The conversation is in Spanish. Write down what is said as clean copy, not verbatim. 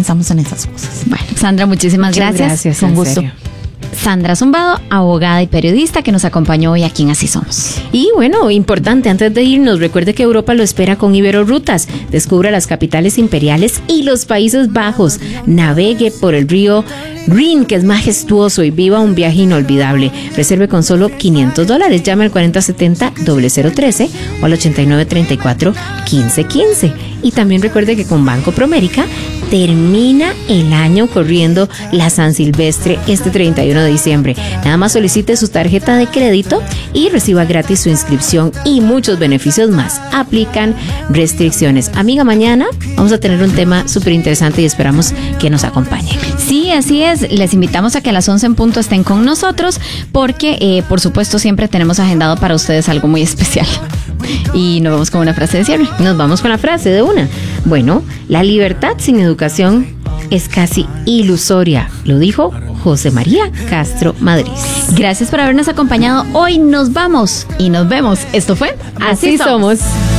pensamos en esas cosas. Bueno, Sandra, muchísimas gracias. Con gusto. Serio. Sandra Zumbado, abogada y periodista que nos acompañó hoy aquí en Así Somos. Y bueno, importante, antes de irnos, recuerde que Europa lo espera con Iberorutas. Descubra las capitales imperiales y los Países Bajos. Navegue por el río Rin, que es majestuoso, y viva un viaje inolvidable. Reserve con solo $500. Llame al 4070-0013 o al 8934-1515. Y también recuerde que con Banco Promérica termina el año corriendo la San Silvestre este 31 de diciembre. Nada más solicite su tarjeta de crédito y reciba gratis su inscripción y muchos beneficios más. Aplican restricciones. Amiga, mañana vamos a tener un tema súper interesante y esperamos que nos acompañen. Sí, así es. Les invitamos a que a las 11 en punto estén con nosotros porque, por supuesto, siempre tenemos agendado para ustedes algo muy especial. Y nos vamos con una frase de cierre. Nos vamos con la frase de una. Bueno, la libertad sin educación es casi ilusoria, lo dijo José María Castro Madrid. Gracias por habernos acompañado. Hoy nos vamos y nos vemos. Esto fue Así Somos.